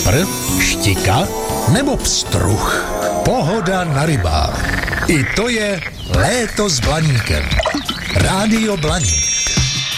Kapr, štika nebo pstruh. Pohoda na rybách. I to je Léto s Blaníkem. Rádio Blaník.